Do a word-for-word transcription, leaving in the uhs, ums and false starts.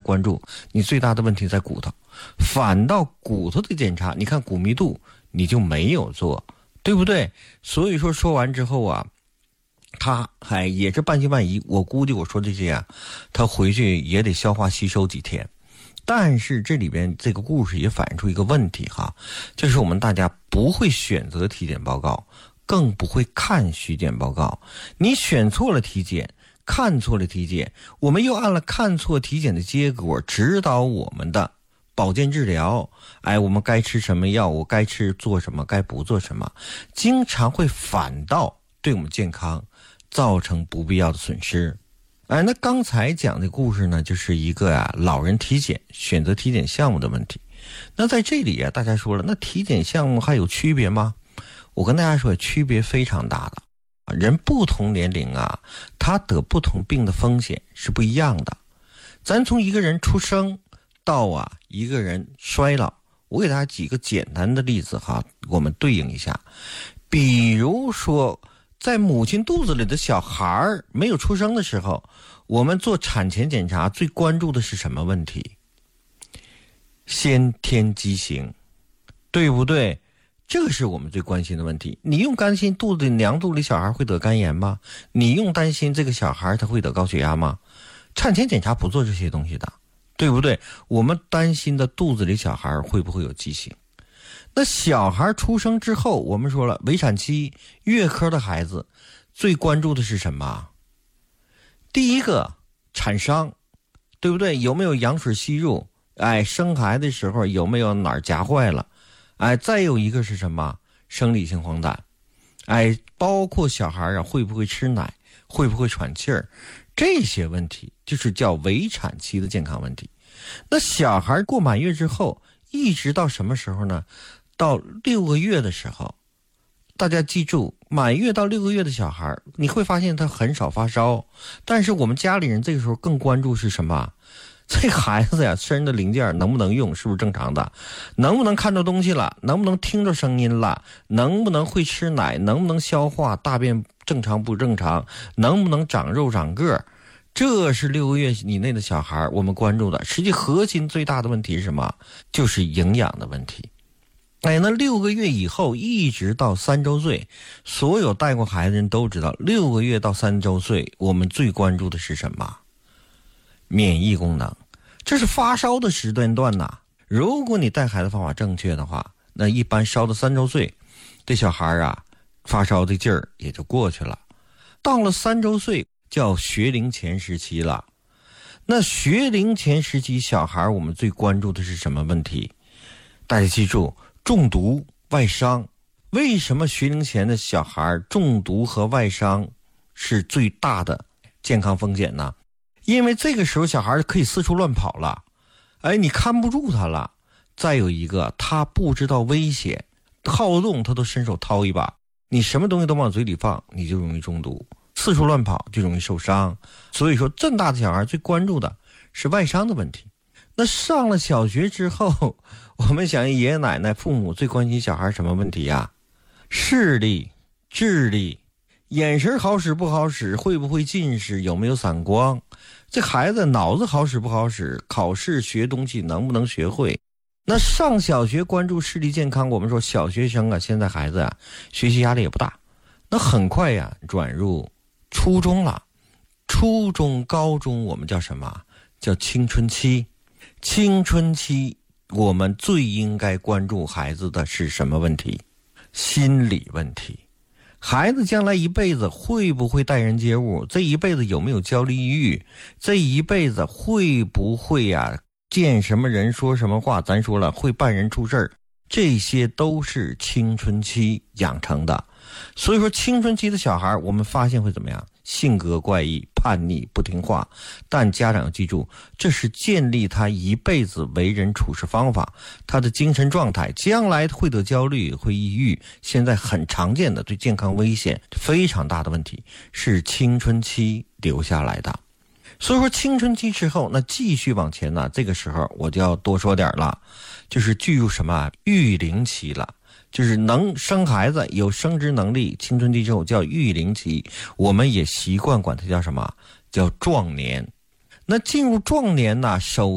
关注，你最大的问题在骨头。反倒骨头的检查，你看骨密度你就没有做，对不对？所以说说完之后啊，他还也是半信半疑。我估计我说这些啊，他回去也得消化吸收几天。但是这里边这个故事也反映出一个问题哈，就是我们大家不会选择体检报告，更不会看虚检报告。你选错了体检，看错了体检，我们又按了看错体检的结果指导我们的保健治疗。哎，我们该吃什么药，我该吃做什么，该不做什么，经常会反倒对我们健康造成不必要的损失。哎，那刚才讲的故事呢，就是一个啊老人体检选择体检项目的问题。那在这里啊，大家说了，那体检项目还有区别吗？我跟大家说，区别非常大的。人不同年龄啊，他得不同病的风险是不一样的。咱从一个人出生到啊一个人衰老，我给大家几个简单的例子哈，我们对应一下。比如说在母亲肚子里的小孩没有出生的时候，我们做产前检查最关注的是什么问题？先天畸形，对不对？这个是我们最关心的问题。你用担心肚子里娘肚里小孩会得肝炎吗？你用担心这个小孩他会得高血压吗？产前检查不做这些东西的，对不对？我们担心的肚子里小孩会不会有畸形。那小孩出生之后，我们说了，围产期月科的孩子最关注的是什么？第一个产伤，对不对？有没有羊水吸入？哎，生孩子的时候有没有哪儿夹坏了？哎，再有一个是什么？生理性黄疸。哎，包括小孩啊会不会吃奶，会不会喘气儿，这些问题就是叫围产期的健康问题。那小孩过满月之后，一直到什么时候呢？到六个月的时候。大家记住，满月到六个月的小孩，你会发现他很少发烧，但是我们家里人这个时候更关注是什么？这孩子呀，身上的零件能不能用，是不是正常的？能不能看着东西了？能不能听着声音了？能不能会吃奶？能不能消化？大便正常不正常？能不能长肉长个？这是六个月以内的小孩我们关注的。实际核心最大的问题是什么？就是营养的问题。哎，那六个月以后一直到三周岁，所有带过孩子人都知道，六个月到三周岁我们最关注的是什么？免疫功能。这是发烧的时间段呐。如果你带孩子方法正确的话，那一般烧到三周岁，这小孩啊发烧的劲儿也就过去了。到了三周岁叫学龄前时期了。那学龄前时期小孩我们最关注的是什么问题？大家记住，中毒外伤。为什么学龄前的小孩中毒和外伤是最大的健康风险呢？因为这个时候小孩可以四处乱跑了，哎，你看不住他了。再有一个，他不知道危险，好动他都伸手掏一把，你什么东西都往嘴里放，你就容易中毒，四处乱跑就容易受伤。所以说这么大的小孩最关注的是外伤的问题。那上了小学之后，我们想爷爷奶奶父母最关心小孩什么问题呀？视力、智力、眼神好使不好使，会不会近视，有没有散光，这孩子脑子好使不好使，考试学东西能不能学会。那上小学关注视力健康，我们说小学生啊，现在孩子啊学习压力也不大，那很快呀转入初中了。初中高中我们叫什么？叫青春期。青春期我们最应该关注孩子的是什么问题？心理问题。孩子将来一辈子会不会待人接物？这一辈子有没有焦虑抑郁？这一辈子会不会呀、啊、见什么人说什么话？咱说了会办人出事儿，这些都是青春期养成的。所以说青春期的小孩我们发现会怎么样？性格怪异、叛逆、不听话。但家长要记住，这是建立他一辈子为人处事方法，他的精神状态，将来会得焦虑、会抑郁，现在很常见的对健康危险非常大的问题，是青春期留下来的。所以说青春期之后，那继续往前呢，这个时候我就要多说点了，就是进入什么育龄期了。就是能生孩子，有生殖能力，青春期之后叫育龄期，我们也习惯管它叫什么？叫壮年。那进入壮年呢，首